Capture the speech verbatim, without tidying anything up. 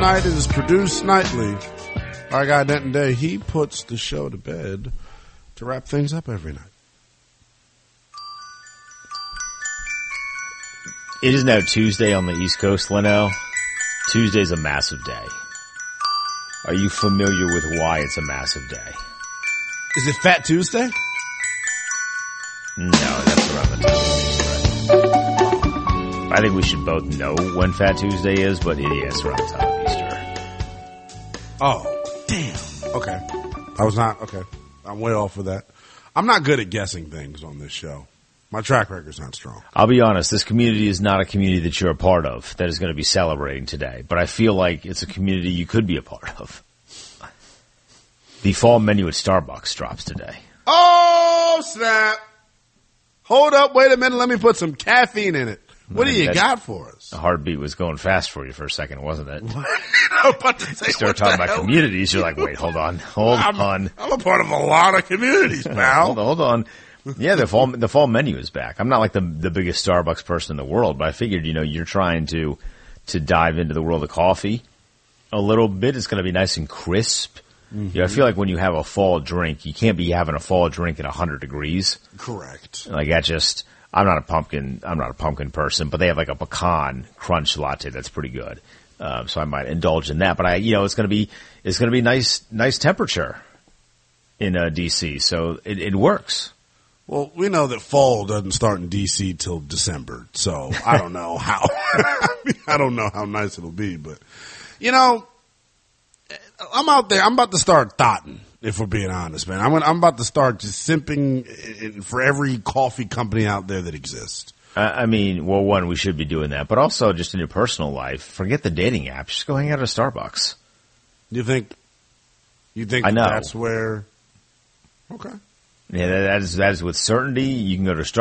Night is produced nightly. Our guy Denton Day, he puts the show to bed to wrap things up every night. It is now Tuesday on the East Coast, Leno. Tuesday's a massive day. Are you familiar with why it's a massive day? Is it Fat Tuesday? No, that's around the time of Easter. I think we should both know when Fat Tuesday is, but it is around the time of Easter. Oh, damn. Okay. I was not, okay. I'm way off of that. I'm not good at guessing things on this show. My track record's not strong. I'll be honest, this community is not a community that you're a part of that is going to be celebrating today, but I feel like it's a community you could be a part of. The fall menu at Starbucks drops today. Oh, snap. Hold up, wait a minute, let me put some caffeine in it. What do you that, got for us? The heartbeat was going fast for you for a second, wasn't it? I'm about to say, you start talking about hell? communities, you're like, wait, hold on, hold I'm, on. I'm a part of a lot of communities, pal. hold on, hold on. Yeah, the fall the fall menu is back. I'm not like the the biggest Starbucks person in the world, but I figured, you know, you're trying to to dive into the world of coffee a little bit. It's going to be nice and crisp. Mm-hmm. You know, I feel like when you have a fall drink, you can't be having a fall drink at one hundred degrees. Correct. Like that just, I'm not a pumpkin, I'm not a pumpkin person, but they have like a pecan crunch latte that's pretty good. Um, so I might indulge in that. But I, you know, it's going to be, it's going to be nice, nice temperature in uh, D C. So it, it works. Well, we know that fall doesn't start in D C till December, so I don't know how. I, mean, I don't know how nice it'll be, but you know, I'm out there. I'm about to start thotting, if we're being honest, man. I'm I'm about to start just simping in, for every coffee company out there that exists. I mean, well, one, we should be doing that, but also just in your personal life, forget the dating apps. Just go hang out at a Starbucks. You think? You think I know. that's where? Okay. Yeah, that is that is with certainty. You can go to Starbucks.